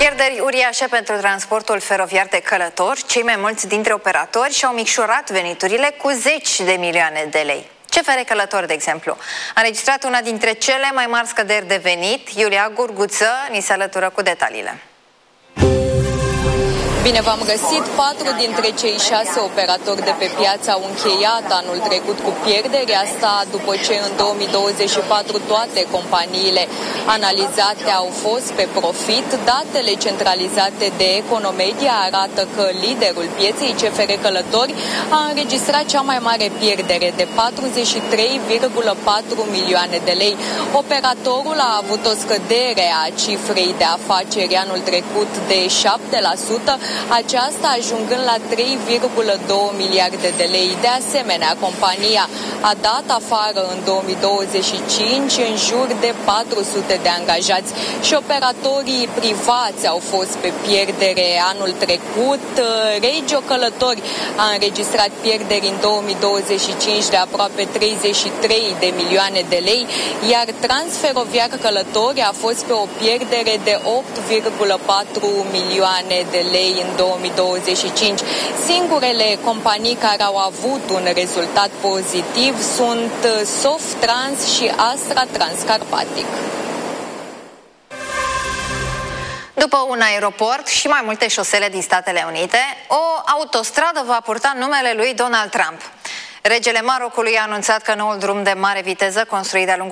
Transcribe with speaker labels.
Speaker 1: Pierderi uriașe pentru transportul feroviar de călători. Cei mai mulți dintre operatori și-au micșorat veniturile cu zeci de milioane de lei. CFR Călători, de exemplu, a înregistrat una dintre cele mai mari scăderi de venit. Iulia Gurguță ni se alătură cu detaliile.
Speaker 2: Bine v-am găsit! 4 dintre cei 6 operatori de pe piață au încheiat anul trecut cu pierderi, asta după ce în 2024 toate companiile analizate au fost pe profit. Datele centralizate de Economedia arată că liderul pieței, CFR Călători, a înregistrat cea mai mare pierdere de 43,4 milioane de lei. Operatorul a avut o scădere a cifrei de afaceri anul trecut de 7%, aceasta ajungând la 3,2 miliarde de lei. De asemenea, compania a dat afară în 2025 în jur de 400 de angajați și operatorii privați au fost pe pierdere anul trecut. Regio Călători a înregistrat pierderi în 2025 de aproape 33 de milioane de lei, iar Transferoviar Călători a fost pe o pierdere de 8,4 milioane de lei în 2025. Singurele companii care au avut un rezultat pozitiv sunt Softrans și Astra Transcarpatic.
Speaker 1: După un aeroport și mai multe șosele din Statele Unite, o autostradă va purta numele lui Donald Trump. Regele Marocului a anunțat că noul drum de mare viteză construit de-a lungul